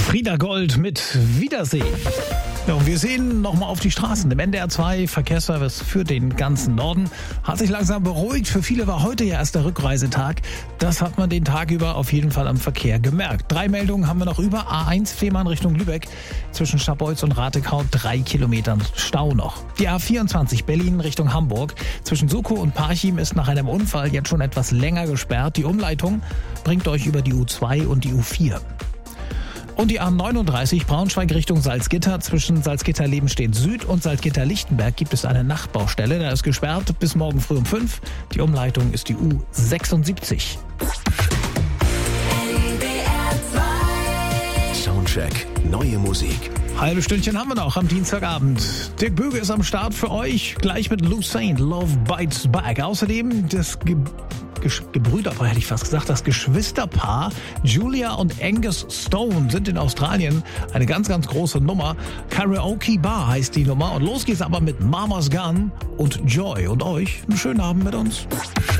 Frieda Gold mit Wiedersehen. Ja, und wir sehen nochmal auf die Straßen. Im NDR 2 Verkehrsservice für den ganzen Norden hat sich langsam beruhigt. Für viele war heute ja erst der Rückreisetag. Das hat man den Tag über auf jeden Fall am Verkehr gemerkt. 3 Meldungen haben wir noch über. A1 Fehmarn Richtung Lübeck. Zwischen Scharbeutz und Ratekau 3 Kilometern Stau noch. Die A24 Berlin Richtung Hamburg. Zwischen Sukow und Parchim ist nach einem Unfall jetzt schon etwas länger gesperrt. Die Umleitung bringt euch über die U2 und die U4. Und die A39 Braunschweig Richtung Salzgitter. Zwischen Salzgitter-Lebenstedt Süd und Salzgitter-Lichtenberg gibt es eine Nachtbaustelle. Da ist gesperrt bis morgen früh um 5. Die Umleitung ist die U76. Soundcheck, neue Musik. Halbe Stündchen haben wir noch am Dienstagabend. Dirk Böge ist am Start für euch. Gleich mit Lou Saint, Love Bites Back. Außerdem das Gebrüderpaar, hätte ich fast gesagt, das Geschwisterpaar Julia und Angus Stone sind in Australien eine ganz, ganz große Nummer. Karaoke Bar heißt die Nummer. Und los geht's aber mit Mama's Gun und Joy. Und euch einen schönen Abend mit uns.